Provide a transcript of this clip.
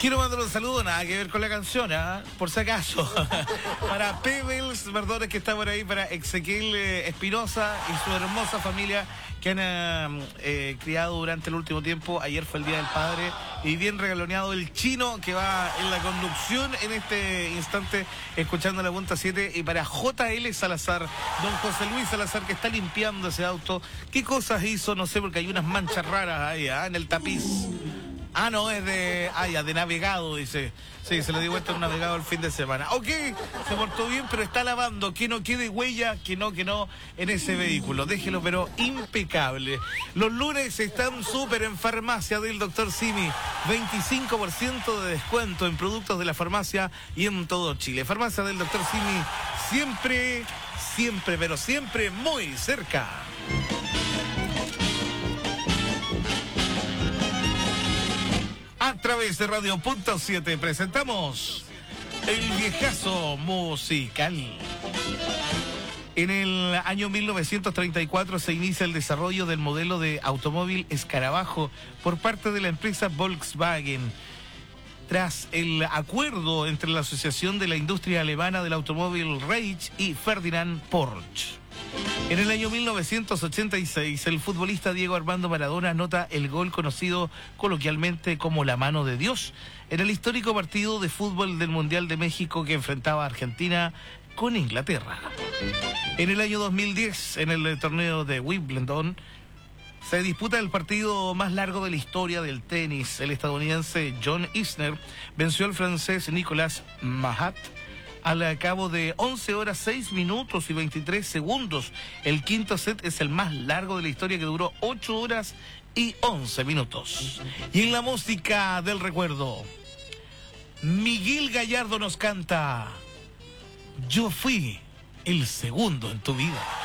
Quiero mandar un saludo, nada que ver con la canción, por si acaso, para Pebbles Verdones, que está por ahí, para Ezequiel Espinosa y su hermosa familia que han criado durante el último tiempo. Ayer fue el Día del Padre y bien regaloneado el chino que va en la conducción en este instante, escuchando la punta 7. Y para JL Salazar, don José Luis Salazar, que está limpiando ese auto. ¿Qué cosas hizo? No sé, porque hay unas manchas raras ahí, en el tapiz. No, es de navegado, dice. Sí, se le dio vuelta un navegado el fin de semana. Ok, se portó bien, pero está lavando. Que no quede huella, que no, en ese vehículo. Déjelo, pero impecable. Los lunes están súper en farmacia del Dr. Simi. 25% de descuento en productos de la farmacia y en todo Chile. Farmacia del Dr. Simi, siempre, pero siempre muy cerca. A través de Radio Punto 7 presentamos El Viejazo Musical. En el año 1934 se inicia el desarrollo del modelo de automóvil Escarabajo por parte de la empresa Volkswagen, tras el acuerdo entre la Asociación de la Industria Alemana del Automóvil Reich y Ferdinand Porsche. En el año 1986, el futbolista Diego Armando Maradona anota el gol conocido coloquialmente como la mano de Dios en el histórico partido de fútbol del Mundial de México que enfrentaba a Argentina con Inglaterra. En el año 2010, en el torneo de Wimbledon, se disputa el partido más largo de la historia del tenis. El estadounidense John Isner venció al francés Nicolas Mahut al cabo de 11 horas, 6 minutos y 23 segundos. El quinto set es el más largo de la historia, que duró 8 horas y 11 minutos. Y en la música del recuerdo, Miguel Gallardo nos canta Yo fui el segundo en tu vida.